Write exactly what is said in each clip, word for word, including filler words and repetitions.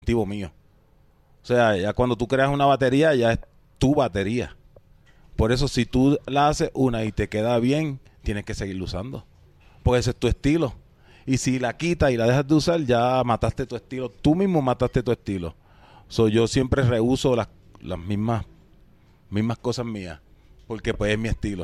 distintivo mío. O sea, ya cuando tú creas una batería, ya es tu batería. Por eso, si tú la haces una y te queda bien, tienes que seguirla usando. Porque ese es tu estilo. Y si la quitas y la dejas de usar, ya mataste tu estilo. Tú mismo mataste tu estilo. So, yo siempre reuso las, las mismas, mismas cosas mías. Porque pues es mi estilo.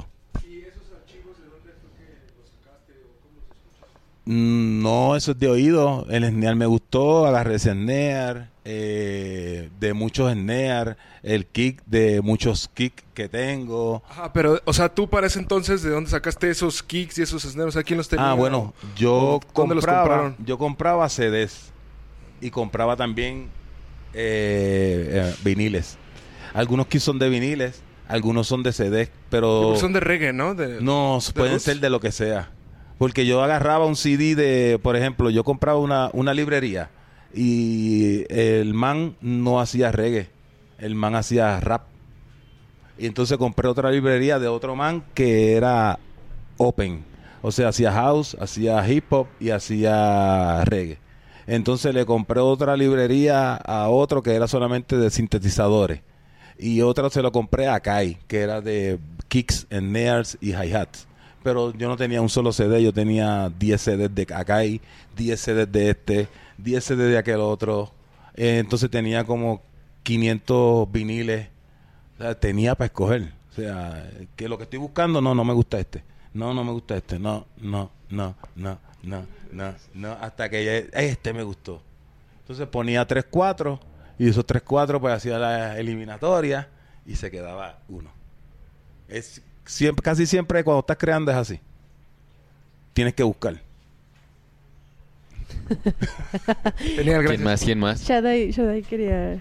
Mm, No, eso es de oído. El Snear me gustó, agarré ese Snear, eh, de muchos Snear, el kick de muchos kicks que tengo. Ajá, pero, o sea, tú para ese entonces, ¿de dónde sacaste esos kicks y esos snares? O sea, ¿quién los tenía? Ah, bueno, yo ¿O dónde los compraba, compraron? yo compraba C Ds y compraba también eh, eh, viniles. Algunos kits son de viniles, algunos son de C Ds, pero Son de reggae, ¿no? De, no, de pueden roots. ser de lo que sea. Porque yo agarraba un C D de, por ejemplo, yo compraba una, una librería y el man no hacía reggae, el man hacía rap. Y entonces compré otra librería de otro man que era open. O sea, hacía house, hacía hip hop y hacía reggae. Entonces le compré otra librería a otro que era solamente de sintetizadores. Y otra se lo compré a Kai, que era de kicks, snares y hi-hats. Pero yo no tenía un solo C D, yo tenía diez C Ds de Akai, diez C Ds de este, diez C Ds de aquel otro. Eh, entonces tenía como quinientos viniles. O sea, tenía para escoger. O sea, que lo que estoy buscando, no, no me gusta este. No, no me gusta este. No, no, no, no, no, no, no. Hasta que ya, este me gustó. Entonces ponía tres cuatro y esos tres cuatro pues hacía la eliminatoria y se quedaba uno. Es siempre, casi siempre cuando estás creando es así. Tienes que buscar. Tenía el ¿Quién más? ¿Quién más? Shaddai, Shaddai quería...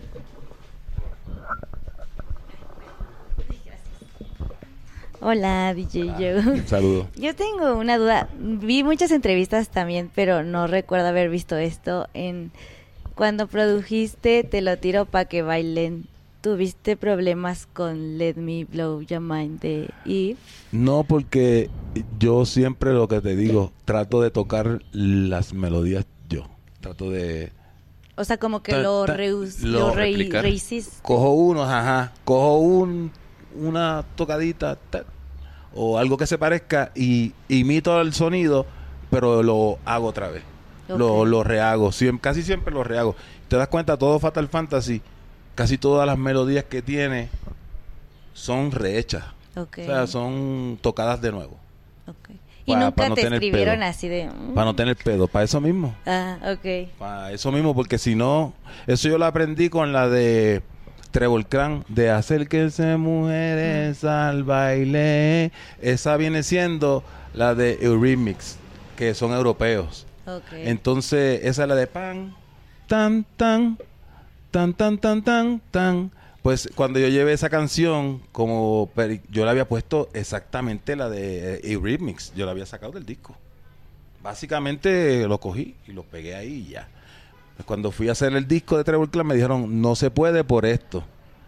Hola, D J Joe. Un saludo. Yo tengo una duda. Vi muchas entrevistas también, pero no recuerdo haber visto esto. En cuando produjiste Te lo tiro pa' que bailen, ¿tuviste problemas con Let Me Blow Your Mind de Eve? No, porque yo siempre lo que te digo, trato de tocar las melodías yo. Trato de... O sea, como que Ta- lo, ta- reus- lo lo re- replicar. rehiciste. Cojo uno, ajá. Cojo un, una tocadita ta, o algo que se parezca y imito el sonido, pero lo hago otra vez. Lo, Ok. lo rehago. Siem- casi siempre lo rehago. Te das cuenta, todo Fatal Fantasy, casi todas las melodías que tiene son rehechas. Ok. O sea, son tocadas de nuevo. Ok. Y Pa- nunca pa no te tener escribieron pedo. así de... mm. Para no tener pedo. Para eso mismo. Ah, ok. Para eso mismo, porque si no... Eso yo lo aprendí con la de Trevor Clan, de acérquense mujeres al baile. Esa viene siendo la de Eurythmics, que son europeos. Ok. Entonces, esa es la de pan, tan, tan, tan, tan, tan, tan, tan. Pues cuando yo llevé esa canción, como peri- yo le había puesto exactamente la de Eurythmics, yo la había sacado del disco. Básicamente lo cogí y lo pegué ahí y ya. Pues cuando fui a hacer el disco de Trevor Clan me dijeron, no se puede por esto.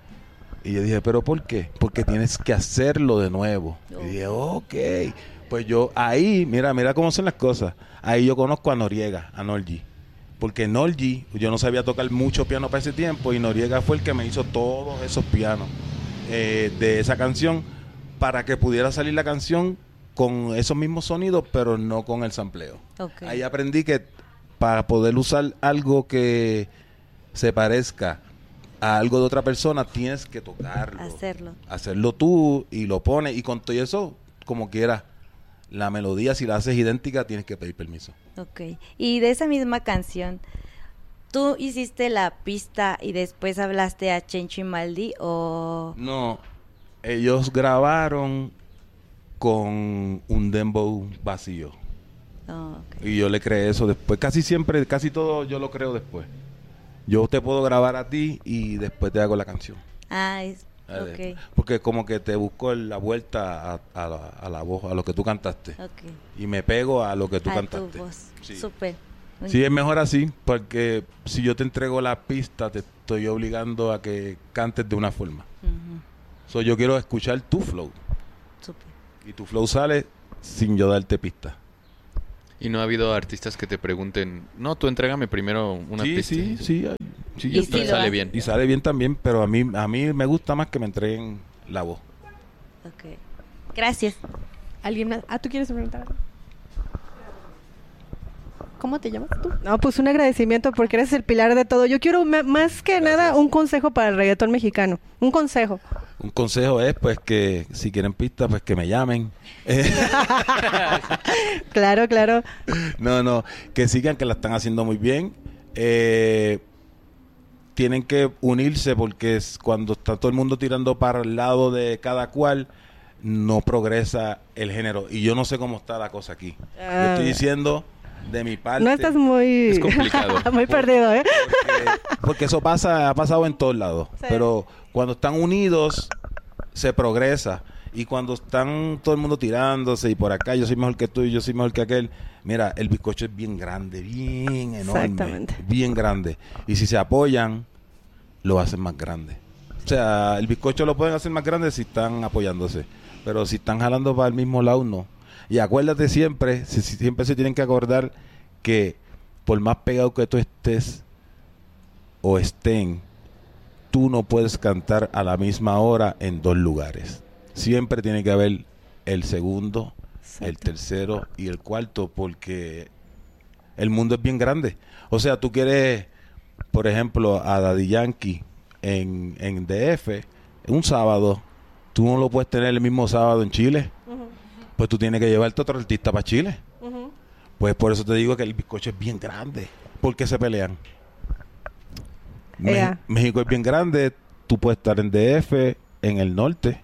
Y yo dije, ¿pero por qué? Porque tienes que hacerlo de nuevo. Y dije, ok. Pues yo ahí, mira, mira cómo son las cosas. Ahí yo conozco a Noriega, a Norgi. Porque Norgi, yo no sabía tocar mucho piano para ese tiempo y Noriega fue el que me hizo todos esos pianos eh, de esa canción para que pudiera salir la canción con esos mismos sonidos, pero no con el sampleo. Ok. Ahí aprendí que para poder usar algo que se parezca a algo de otra persona, tienes que tocarlo. Hacerlo. Hacerlo tú y lo pones. Y con todo eso, como quieras, la melodía, si la haces idéntica, tienes que pedir permiso. Ok. Y de esa misma canción, ¿tú hiciste la pista y después hablaste a Chencho y Maldi o...? No, ellos grabaron con un dembow vacío. Oh, ok. Y yo le creé eso después. Casi siempre, casi todo yo lo creo después. Yo te puedo grabar a ti y después te hago la canción. Ah, es... Eh, Ok. Porque como que te busco la vuelta a, a la, a la voz, a lo que tú cantaste. Ok. Y me pego a lo que tú A cantaste. tu voz. Sí. Súper. Sí, es mejor así, porque si yo te entrego la pista, te estoy obligando a que cantes de una forma. Ujú. So, yo quiero escuchar tu flow. Súper. Y tu flow sale sin yo darte pista. ¿Y no ha habido artistas que te pregunten, no, tú entrégame primero una Sí, pista? sí, sí. hay- sí, Y yo sí creo- lo sale hace. bien. Y sale bien también, pero a mí, a mí me gusta más que me entreguen la voz. Ok. Gracias. ¿Alguien más? Ah, ¿tú quieres preguntar algo? ¿Cómo te llamas tú? No, pues un agradecimiento porque eres el pilar de todo. Yo quiero ma- más que nada un consejo para el reggaetón mexicano. Un consejo. Un consejo es, pues, que si quieren pistas, pues que me llamen. Eh, Claro, claro. no, no, que sigan, que la están haciendo muy bien. Eh, tienen que unirse porque es cuando está todo el mundo tirando para el lado de cada cual, no progresa el género. Y yo no sé cómo está la cosa aquí. Yo Ah. estoy diciendo de mi parte. No estás muy... Es complicado. muy perdido, ¿eh? Porque, porque eso pasa, ha pasado en todos lados. Sí. Pero cuando están unidos, se progresa. Y cuando están todo el mundo tirándose y por acá, yo soy mejor que tú y yo soy mejor que aquel. Mira, el bizcocho es bien grande, bien enorme. Exactamente. Bien grande. Y si se apoyan, lo hacen más grande. O sea, el bizcocho lo pueden hacer más grande si están apoyándose. Pero si están jalando para el mismo lado, no. Y acuérdate siempre, si, si- siempre se tienen que acordar que por más pegado que tú estés o estén, tú no puedes cantar a la misma hora en dos lugares. Siempre tiene que haber el segundo, el Exacto. tercero y el cuarto, porque el mundo es bien grande. O sea, tú quieres, por ejemplo, a Daddy Yankee en, en D F, un sábado, tú no lo puedes tener el mismo sábado en Chile. Ujú, Pues tú tienes que llevarte otro artista para Chile. ujú. Pues por eso te digo que el bizcocho es bien grande. ¿Por qué se pelean? Me- Ea. México es bien grande. Tú puedes estar en D F, en el norte,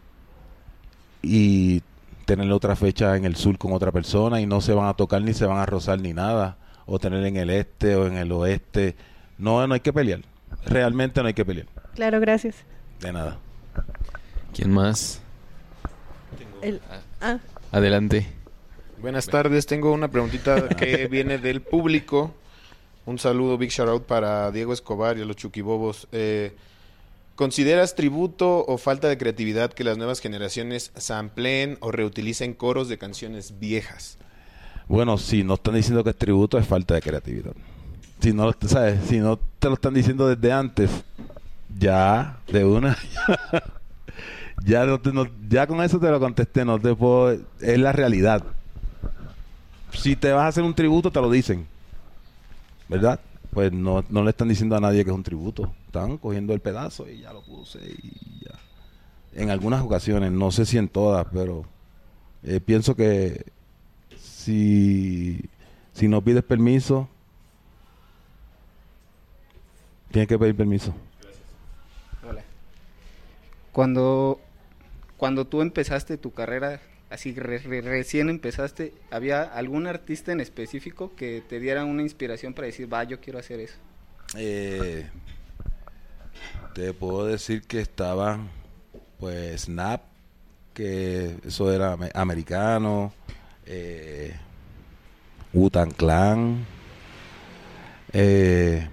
y tener otra fecha en el sur con otra persona y no se van a tocar ni se van a rozar ni nada. O tener en el este o en el oeste. No, no hay que pelear. Realmente no hay que pelear. Claro, gracias. De nada. ¿Quién más? El... Ah, Adelante. Buenas tardes, tengo una preguntita que viene del público. Un saludo, big shout out para Diego Escobar y a los Chuquibobos. Eh, ¿Consideras tributo o falta de creatividad que las nuevas generaciones sampleen o reutilicen coros de canciones viejas? Bueno, si no están diciendo que es tributo, es falta de creatividad. Si no, lo- ¿sabes? Si no te lo están diciendo desde antes, ya, de una, ya, no te- no- ya con eso te lo contesté, no te puedo, es la realidad. Si te vas a hacer un tributo, te lo dicen, ¿verdad? Pues no, no le están diciendo a nadie que es un tributo. Están cogiendo el pedazo y ya lo puse y ya. En algunas ocasiones, no sé si en todas, pero eh, pienso que si, si no pides permiso, tienes que pedir permiso. Hola. Cuando, cuando tú empezaste tu carrera, así re- re- recién empezaste, ¿había algún artista en específico que te diera una inspiración para decir, va, yo quiero hacer eso? Eh, te puedo decir que estaba, pues, Snap, que eso era ame- americano, eh, Wu-Tang Clan, eh,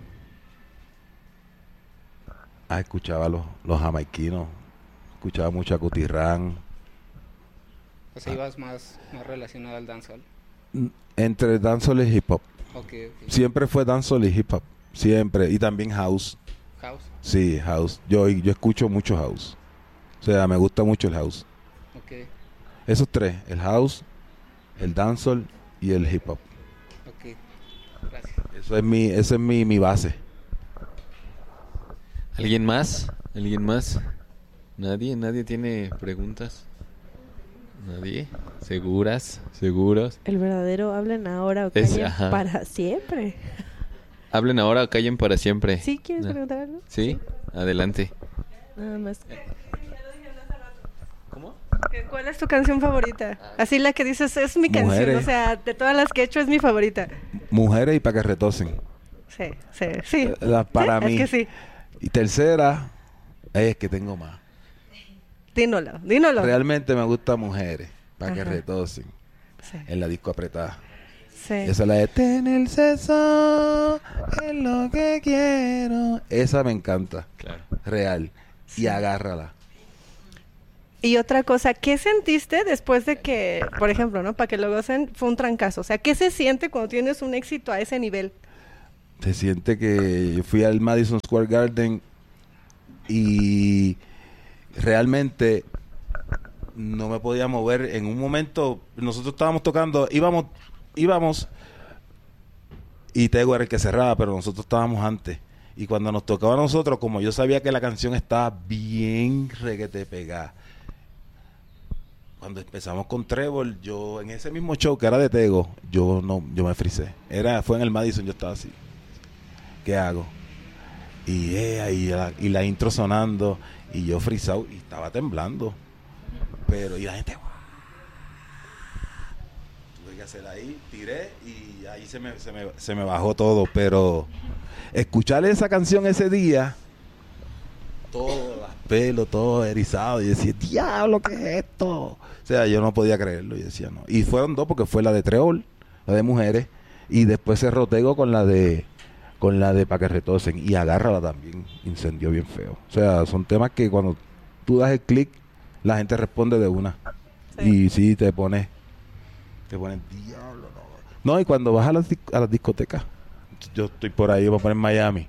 ah, escuchaba los, los jamaiquinos, escuchaba mucho a Cutirrán, O sea, ibas más, más relacionado al dancehall. N- entre dancehall y hip hop. Ok, ok. Siempre fue dancehall y hip hop, siempre, y también house. House. Sí, house. Yo, yo escucho mucho house. O sea, me gusta mucho el house. Ok, Esos tres, el house, el dancehall y el hip hop. ok. Gracias. Eso es mi, esa es mi, mi base. ¿Alguien más? ¿Alguien más? ¿Nadie? ¿Nadie tiene preguntas? ¿Nadie? ¿Seguras? ¿Seguros? el verdadero hablen ahora o Es- callen ajá. para siempre. Hablen ahora o callen para siempre. ¿Sí quieres No. preguntar algo? ¿Sí? Adelante. Nada más. ¿Cómo? ¿Cuál es tu canción favorita? Así la que dices, es mi canción. Mujeres. O sea, de todas las que he hecho es mi favorita. Mujeres y para que retosen. Sí, sí, sí. Eh, la- para Sí, mí. Es que sí. Y tercera, es que tengo más. Dínolo, dínolo. Realmente me gusta mujeres, para que Ajá. retosen. Sí, En la disco apretada. sí. Esa es la de tener sexo es lo que quiero. Esa me encanta. Claro. Real. Sí. Y agárrala. Y otra cosa, ¿qué sentiste después de que, por ejemplo, ¿no? Para que lo gocen, fue un trancazo? O sea, ¿qué se siente cuando tienes un éxito a ese nivel? Se siente que yo fui al Madison Square Garden y realmente no me podía mover. En un momento, nosotros estábamos tocando, íbamos, íbamos, y Tego era el que cerraba, pero nosotros estábamos antes. Y cuando nos tocaba a nosotros, como yo sabía que la canción estaba bien reguete pegada, cuando empezamos con Trevor, yo en ese mismo show que era de Tego, yo no, yo me frisé. Era, fue en el Madison, yo estaba así. ¿Qué hago? Y, eh, y, la, y la intro sonando, y yo frisado, y estaba temblando. Pero, y la gente, ¡guau! Tuve que hacer ahí, tiré, y ahí se me, se me, se me bajó todo. Pero escuchar esa canción ese día, todo las pelos, todo erizado, y decía, diablo, ¿qué es esto? O sea, yo no podía creerlo, y decía, no. Y fueron dos, porque fue la de Treol, la de mujeres, y después se Tego con la de con la de Pa' que retosen, y Agárrala también incendió bien feo. O sea, son temas que cuando tú das el clic, la gente responde de una. Sí. Y sí, te pones, te pones, diablo, no. No, y cuando vas a las, a las discotecas, yo estoy por ahí, voy a poner Miami.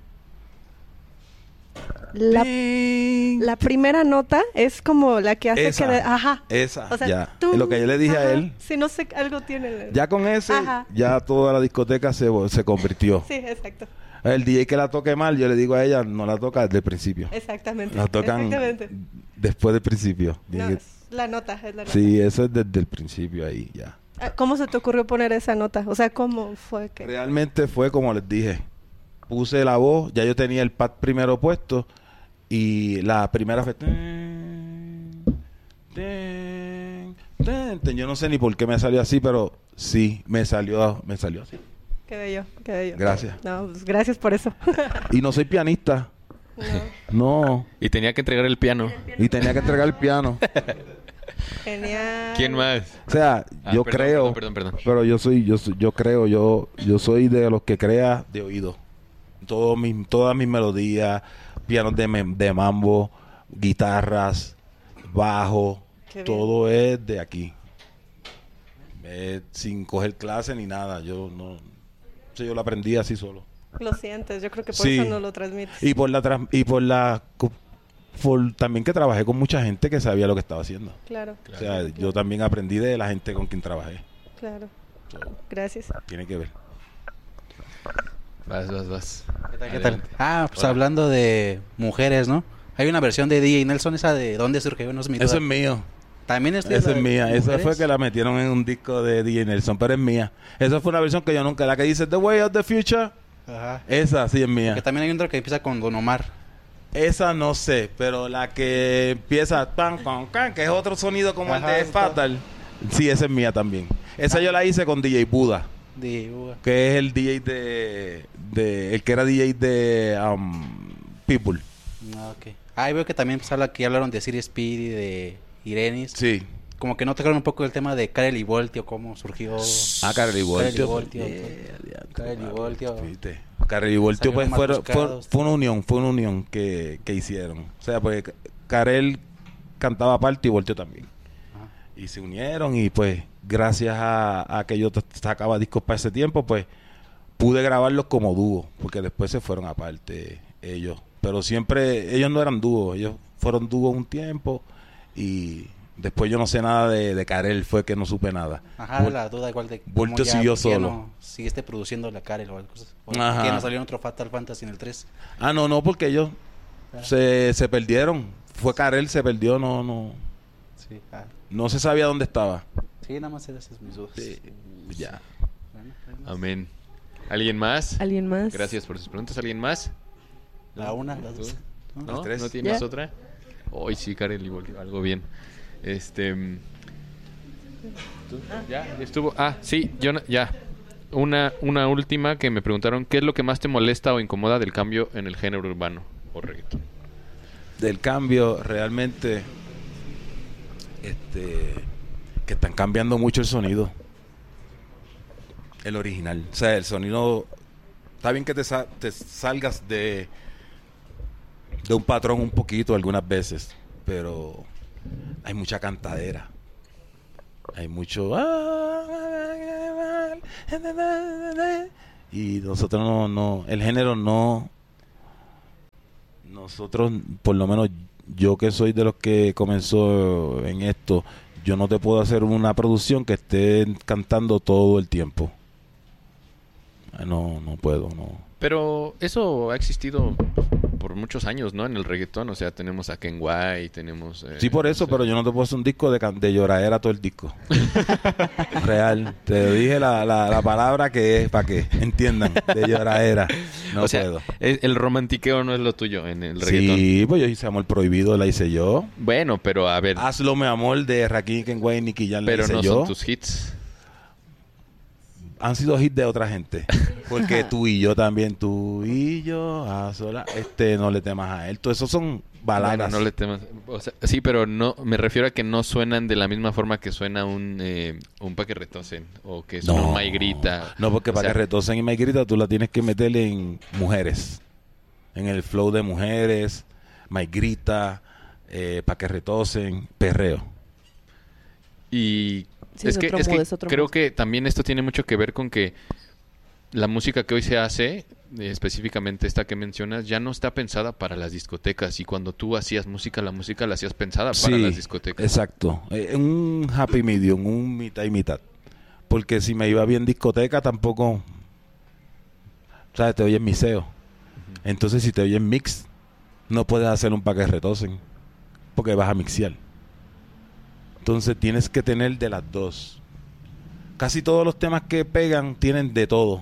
La, la primera nota es como la que hace esa, que... De, ajá. Esa, o sea, ya. Tú, lo que yo le dije ajá, a él. Si no sé, algo tiene... Ya con ese, ajá. ya toda la discoteca se, se convirtió. Sí, exacto. El D J que la toque mal, yo le digo a ella, no la toca desde el principio. Exactamente. La tocan exactamente. después del principio. No, es la nota, es la nota. Sí, eso es desde el principio ahí, ya. ¿Cómo se te ocurrió poner esa nota? O sea, ¿cómo fue que...? Realmente fue como les dije. Puse la voz, ya yo tenía el pad primero puesto, y la primera fue... Ten, ten, ten, ten. Yo no sé ni por qué me salió así, pero sí, me salió, me salió así. Qué bello, qué bello. Gracias. No, pues gracias por eso. Y no soy pianista. No. No. Y tenía que entregar el piano. Y tenía que entregar el piano. Genial. ¿Quién más? O sea, Ah, yo perdón, creo, perdón, perdón, perdón. pero yo soy, yo soy- yo creo, yo, yo soy de los que crea de oído. Todo mis, todas mis melodías, pianos de, mem- de mambo, guitarras, bajo, Qué bien. todo es de aquí. Eh, sin coger clase ni nada. Yo no, o sea, yo lo aprendí así solo. Lo sientes, yo creo que por Sí. eso no lo transmites. Y por la tras- y por la co- por también que trabajé con mucha gente que sabía lo que estaba haciendo. Claro, O sea, yo también aprendí de la gente con quien trabajé. claro. So, Gracias. tiene que ver. Vas, vas, vas. ¿Qué tal? ¿Qué tal? Adelante. Ah, pues Hola. hablando de mujeres, ¿no? Hay una versión de D J Nelson, esa de ¿Dónde surgió? No es mi Eso duda. es mío. También es Esa la es mía. de Esa mujeres. fue que la metieron en un disco de D J Nelson, pero es mía. Esa fue una versión que yo nunca... La que dice The Way of the Future. Ajá. Esa sí es mía. Que también hay otra que empieza con Don Omar. Esa no sé, pero la que empieza... Tan, con, can, que es otro sonido como Ajá, el de está. Fatal. Sí, esa es mía también. Esa yo la hice con D J Buda, De, uh, que es el D J de... de el que era D J de um, People. ah, ok. Ah, y veo que también pues, habla, que hablaron de Siri Speed y de Irenis. Sí. Como que no tocaron un poco el tema de Karel y Voltio, cómo surgió. Ah, Karel y Voltio. Voltio. Eh, Karel y Voltio. Viste. Karel y Voltio pues Salieron más fueron- fue, buscados. fue una unión, fue una unión que, que hicieron. O sea, pues Karel cantaba aparte y Voltio también. Ajá. Y se unieron y pues gracias a, a que yo t- sacaba discos para ese tiempo, pues pude grabarlos como dúo, porque después se fueron aparte ellos. Pero siempre, ellos no eran dúos, ellos fueron dúos un tiempo y después yo no sé nada de, de Karel, fue que no supe nada. Ajá, Vol- la duda igual de cómo Voltio ya- siguió por qué ya solo. no siguiste produciendo la Karel o algo así. O Ajá. que no salió en otro Fatal Fantasy en el tres. Ah, no, no, porque ellos se, se perdieron. Fue Karel, se perdió, no, no, Sí, ah. no se sabía dónde estaba. Sí, nada más esas mis dudas. Sí, ya. Bueno, bueno. Amén. ¿Alguien más? ¿Alguien más? Gracias por sus preguntas. ¿Alguien más? La una, la dos. ¿no? ¿No? tres. ¿No tienes Ya. otra? Hoy sí, Karel, igual, algo bien. Este... mm, ¿tú? ¿Ya? ¿Ya estuvo? Ah, sí, yo no- ya. Una, una última que me preguntaron, ¿qué es lo que más te molesta o incomoda del cambio en el género urbano o reggaetón? Del cambio, realmente, este, que están cambiando mucho el sonido. El original. O sea, el sonido, está bien que te, sa- te salgas de, de un patrón un poquito algunas veces, pero hay mucha cantadera. Hay mucho... Y nosotros no, no... El género no... Nosotros, por lo menos yo que soy de los que comenzó en esto, yo no te puedo hacer una producción que esté cantando todo el tiempo. No, no puedo, no. Pero eso ha existido por muchos años, ¿no? En el reggaetón, o sea, tenemos a Ken White, tenemos... Eh, sí, por eso, no sé. pero yo no te puedo hacer un disco de, can- de lloradera todo el disco. Real. Te dije la, la, la palabra que es, para que entiendan, de lloradera. No o sea, puedo. es- el romantiqueo no es lo tuyo en el reggaetón. Sí, pues yo hice Amor Prohibido, la hice yo. Bueno, pero a ver, Hazlo, mi amor, de Rakim, Ken White, Nicky Jam, la pero hice no yo. son tus hits. Han sido hits de otra gente. Porque tú y yo también, tú y yo, a sola, este, no le temas a él. Todo eso son baladas. Bueno, no le temas. O sea, sí, pero no, me refiero a que no suenan de la misma forma que suena un, eh, un Pa' que retosen o que suena un May Grita. No, porque O para sea, que retosen y May Grita tú la tienes que meterle en mujeres. En el flow de mujeres, May Grita, eh, para que retosen, perreo. Y Sí, es es que, otro es mood, que es otro creo mood. que también esto tiene mucho que ver con que la música que hoy se hace, eh, específicamente esta que mencionas, ya no está pensada para las discotecas. Y cuando tú hacías música, la música la hacías pensada para las discotecas. Exacto. Eh, un happy medium, un mitad y mitad. Porque si me iba bien discoteca, tampoco... ¿Sabes? Te oyes miseo. Entonces, si te oyes mix, no puedes hacer un pa' que retosen. Porque vas a mixear. Entonces, tienes que tener de las dos. Casi todos los temas que pegan tienen de todo.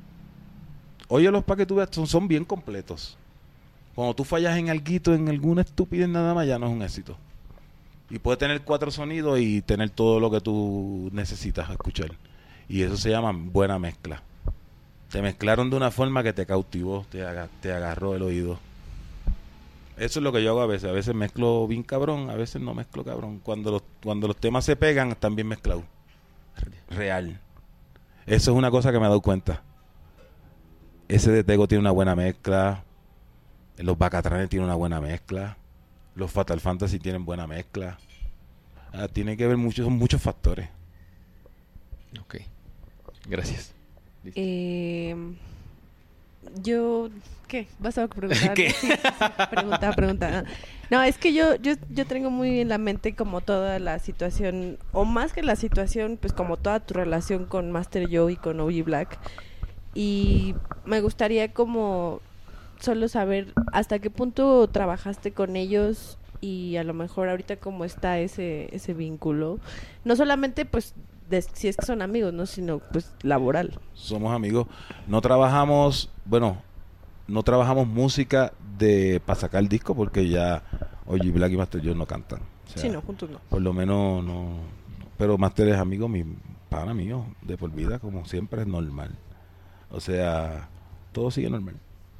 Oye, los pa' que tú veas son, son bien completos. Cuando tú fallas en alguito, en alguna estupidez nada más, ya no es un éxito. Y puede tener cuatro sonidos y tener todo lo que tú necesitas escuchar. Y eso se llama buena mezcla. Te mezclaron de una forma que te cautivó, te, aga- te agarró el oído. Eso es lo que yo hago a veces. A veces mezclo bien cabrón, a veces no mezclo cabrón. Cuando los, cuando los temas se pegan, están bien mezclados. Real. Eso es una cosa que me he dado cuenta. Ese de Tego tiene una buena mezcla. Los Bacatranes tienen una buena mezcla. Los Fatal Fantasy tienen buena mezcla. Ah, tiene que ver muchos, son muchos factores. Ok. Gracias. Eh, yo, ¿qué? ¿Vas a preguntar? ¿Qué? Sí, sí, sí, pregunta, pregunta. No, es que yo, yo, yo tengo muy en la mente como toda la situación, o más que la situación, pues como toda tu relación con Master Joe y con O G Black. Y me gustaría como solo saber hasta qué punto trabajaste con ellos y a lo mejor ahorita cómo está ese, ese vínculo. No solamente pues de, si es que son amigos, no, sino pues laboral. Somos amigos. No trabajamos, bueno, no trabajamos música de para sacar el disco porque ya O G Black y Master Joe no cantan. O sea, Sí, no, juntos no. por lo menos no. Pero Master es amigo, mi pana mío, de por vida, como siempre, es normal. O sea, todo sigue normal.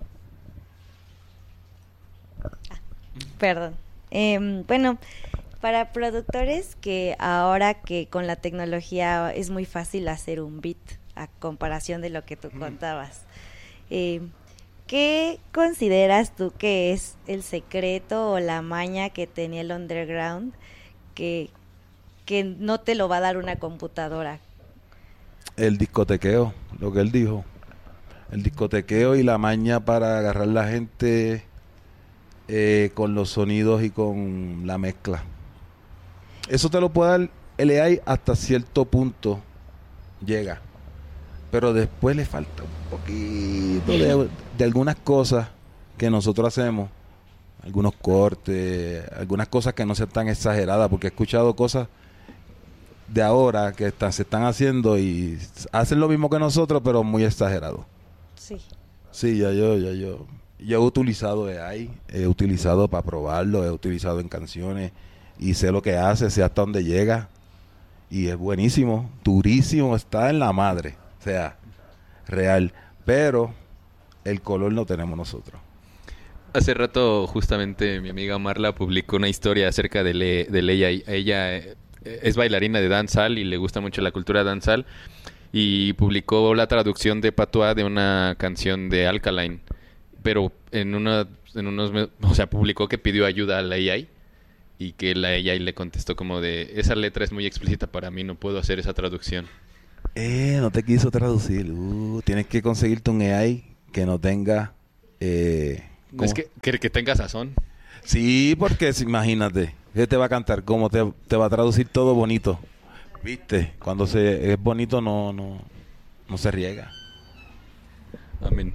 Perdón. Em, bueno, para productores que ahora que con la tecnología es muy fácil hacer un beat a comparación de lo que tú contabas, em, ¿qué consideras tú que es el secreto o la maña que tenía el underground que, que no te lo va a dar una computadora? El discotequeo, lo que él dijo. El discotequeo y la maña para agarrar la gente eh, con los sonidos y con la mezcla. Eso te lo puede dar el A I hasta cierto punto. Llega. Pero después le falta un poquito de, de algunas cosas que nosotros hacemos. Algunos cortes, algunas cosas que no sean tan exageradas, porque he escuchado cosas de ahora que está, se están haciendo y hacen lo mismo que nosotros, pero muy exagerado. Sí. Sí, ya yo, ya yo. Yo he utilizado A I, he utilizado para probarlo, he utilizado en canciones y sé lo que hace, sé hasta dónde llega. Y es buenísimo, durísimo, está en la madre. O sea, real. Pero el color lo tenemos nosotros. Hace rato justamente mi amiga Marla publicó una historia acerca de, le, de ella. Ella eh, es bailarina de dancehall y le gusta mucho la cultura dancehall. Y publicó la traducción de patuá de una canción de Alkaline. Pero en una en unos me- o sea, publicó que pidió ayuda al A I y que la ella y le contestó como de, esa letra es muy explícita para mí, no puedo hacer esa traducción. Eh, no te quiso traducir. Uh, tienes que conseguirte un A I que no tenga... Eh, ¿cómo? Es que, que, que tenga sazón. Sí, porque si- imagínate, ¿qué te va a cantar? ¿Cómo te, te va a traducir todo bonito? ¿Viste? Cuando se es bonito no, no, no se riega. Amén.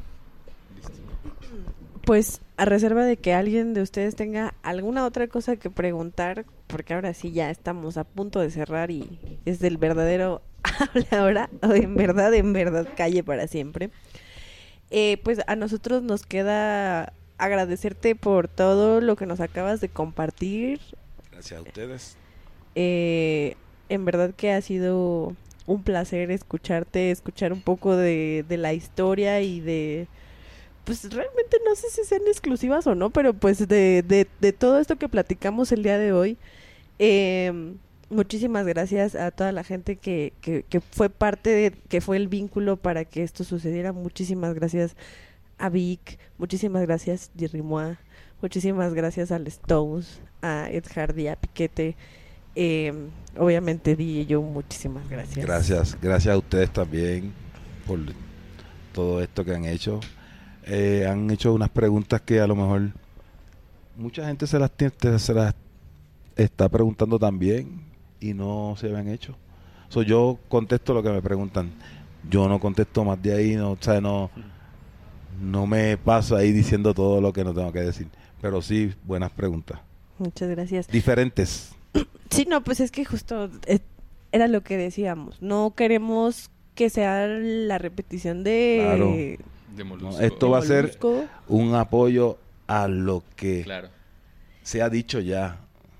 Pues a reserva de que alguien de ustedes tenga alguna otra cosa que preguntar, porque ahora sí ya estamos a punto de cerrar y es del verdadero habla ahora, o en verdad, en verdad, calle para siempre. Eh, pues a nosotros nos queda agradecerte por todo lo que nos acabas de compartir. Gracias a ustedes. Eh, en verdad que ha sido un placer escucharte, escuchar un poco de, de la historia y de... Pues realmente no sé si sean exclusivas o no, pero pues de, de, de todo esto que platicamos el día de hoy. Eh, muchísimas gracias a toda la gente que, que, que fue parte de, que fue el vínculo para que esto sucediera. Muchísimas gracias a Vic, muchísimas gracias Jerry Moa, muchísimas gracias al Stones, a Ed Hardy, a Piquete, eh, obviamente Di y yo, muchísimas gracias. Gracias, gracias a ustedes también por todo esto que han hecho. Eh, han hecho unas preguntas que a lo mejor mucha gente se las tiene, se las está preguntando también y no se habían hecho. So, yo contesto lo que me preguntan. Yo no contesto más de ahí, no, o sea, no, no me paso ahí diciendo todo lo que no tengo que decir. Pero sí, buenas preguntas. Muchas gracias. Diferentes. Sí, no, pues es que justo eh, era lo que decíamos. No queremos que sea la repetición de... Claro. De No, Molusco. esto va a ser Molusco. un apoyo a lo que Claro. se ha dicho ya.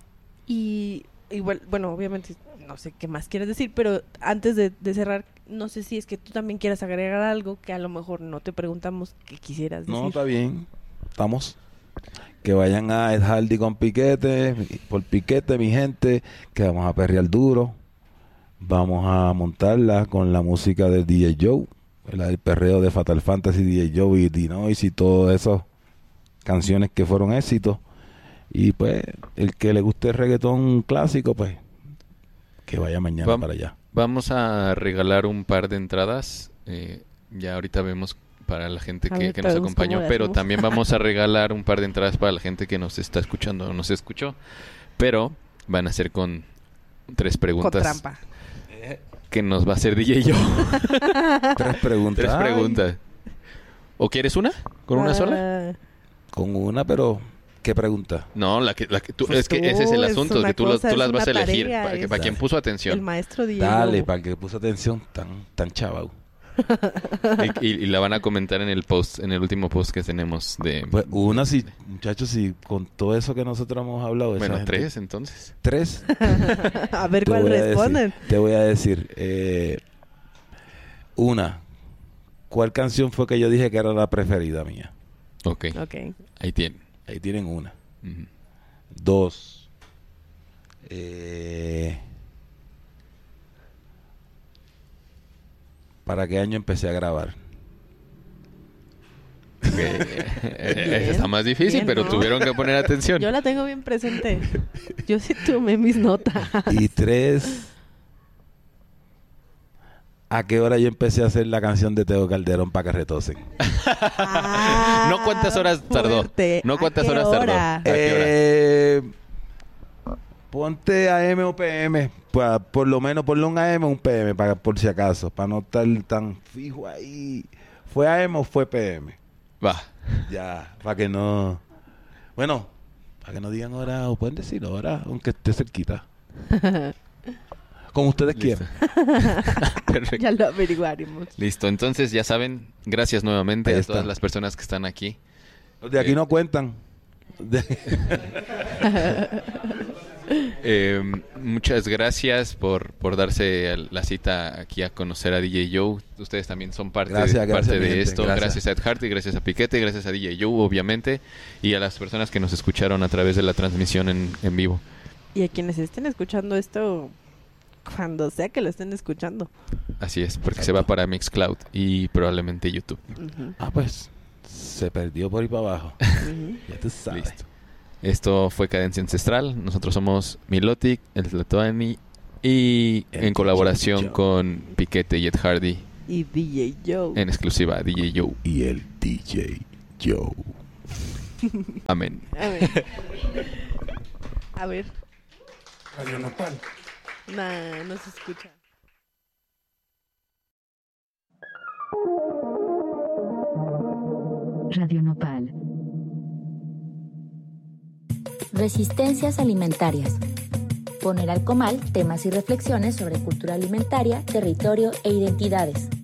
Y igual, bueno, obviamente no sé qué más quieres decir, pero antes de, de cerrar, no sé si es que tú también quieras agregar algo que a lo mejor no te preguntamos que quisieras decir. No, está bien. Estamos. Que vayan a Ed Hardy con Piquete, por Piquete, mi gente, que vamos a perrear duro. Vamos a montarla con la música de D J Joe, ¿verdad? El perreo de Fatal Fantasy, D J Joe y D-Noise y todas esas canciones que fueron éxitos. Y pues, el que le guste el reggaetón clásico, pues, que vaya mañana Vam- para allá. Vamos a regalar un par de entradas. Eh, ya ahorita vemos para la gente que, Ahorita que nos vemos acompañó, cómo le pero hacemos. también vamos a regalar un par de entradas para la gente que nos está escuchando o nos escuchó. Pero van a ser con tres Con preguntas trampa. que nos va a hacer D J yo. Tres preguntas. Tres Ay, preguntas. ¿O quieres una? ¿Con una sola? Ah, Con una, pero ¿qué pregunta? No, la que, la que tú, Pues es que tú, ese es el es asunto, una que tú, lo- cosa, tú es las vas a una elegir. tarea, para, que, es- para quien puso el atención. maestro Diego. Dale, para el que puso atención, tan, tan chaval. Y, y- y la van a comentar en el post, en el último post que tenemos de... Pues una, si, muchachos, si con todo eso que nosotros hemos hablado... esa bueno, gente- tres entonces. Tres. A ver Te cuál voy a responden. decir, te voy a decir. eh, una. ¿Cuál canción fue que yo dije que era la preferida mía? Ok, Ok. ahí tienen. Ahí tienen una. Ujú. Dos. Eh, ¿Para qué año empecé a grabar? Ok, eh, Bien, Esa está más difícil, bien, pero ¿no? tuvieron que poner atención. Yo la tengo bien presente. Yo sí tomé mis notas. Y tres. ¿A qué hora yo empecé a hacer la canción de Teo Calderón para que retosen? Ah, No cuántas horas tardó. fuerte. No ¿A cuántas qué horas tardó. hora? ¿A qué hora? Eh, ponte A M o P M. Pues, por lo menos ponle un A M o un P M, para, por si acaso. Para no estar tan fijo ahí. ¿Fue A M o fue P M? Va. Ya, para que no... Bueno, para que no digan hora, o pueden decir hora, aunque esté cerquita. Como ustedes Listo. quieran. Perfecto. Ya lo averiguaremos. Listo, entonces ya saben, gracias nuevamente Ahí a está. todas las personas que están aquí. Los de aquí Eh. no cuentan. De- Eh, muchas gracias por, por darse la cita aquí a conocer a D J Joe. Ustedes también son parte, Gracias, de, gracias, parte mi de gente, esto. gracias. Gracias a Ed Hardy, gracias a Piquete, gracias a D J Joe, obviamente. Y a las personas que nos escucharon a través de la transmisión en, en vivo. Y a quienes estén escuchando esto, cuando sea que lo estén escuchando. Así es, porque se va para Mixcloud y probablemente YouTube. Ujú, Ah, pues, se perdió por ahí para abajo. ujú. Ya tú sabes. Listo. Esto fue Cadencia Ancestral. Nosotros somos Milotic, el Tlatoani y El en colaboración D J con Piquete y Ed Hardy Y D J Joe. en exclusiva D J Joe. Y el D J Joe. Amén. A ver. A ver. Radio Nopal. Nah, no se escucha. Radio Nopal. Resistencias alimentarias. Poner al comal temas y reflexiones sobre cultura alimentaria, territorio e identidades.